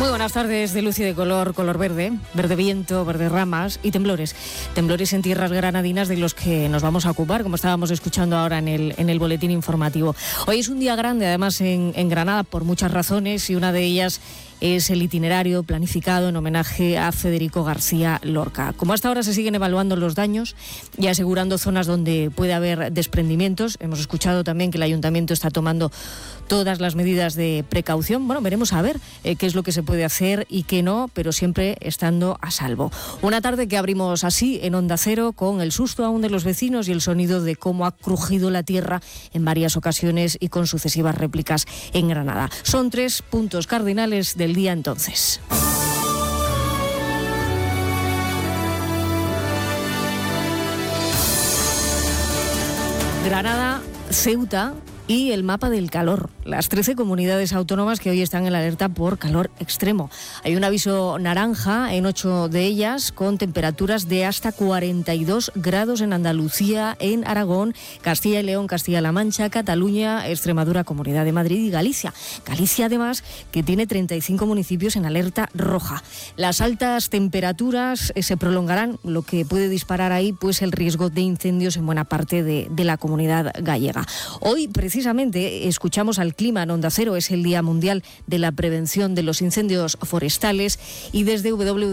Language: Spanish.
Muy buenas tardes, de luz y de color verde, verde viento, verde ramas y temblores. Temblores en tierras granadinas de los que nos vamos a ocupar, como estábamos escuchando ahora en el boletín informativo. Hoy es un día grande, además, en Granada, por muchas razones, y una de ellas es el itinerario planificado en homenaje a Federico García Lorca. Como hasta ahora se siguen evaluando los daños y asegurando zonas donde puede haber desprendimientos, hemos escuchado también que el Ayuntamiento está tomando todas las medidas de precaución. Bueno, veremos a ver qué es lo que se puede hacer y qué no, pero siempre estando a salvo. Una tarde que abrimos así en Onda Cero, con el susto aún de los vecinos y el sonido de cómo ha crujido la tierra en varias ocasiones y con sucesivas réplicas en Granada. Son 3 puntos cardinales del día entonces. Granada, Ceuta y el mapa del calor. Las 13 comunidades autónomas que hoy están en la alerta por calor extremo. Hay un aviso naranja en 8 de ellas, con temperaturas de hasta 42 grados en Andalucía, en Aragón, Castilla y León, Castilla-La Mancha, Cataluña, Extremadura, Comunidad de Madrid y Galicia. Galicia, además, que tiene 35 municipios en alerta roja. Las altas temperaturas se prolongarán, lo que puede disparar ahí pues el riesgo de incendios en buena parte de la comunidad gallega. Hoy, precisamente, escuchamos al clima en Onda Cero. Es el Día Mundial de la Prevención de los Incendios Forestales, y desde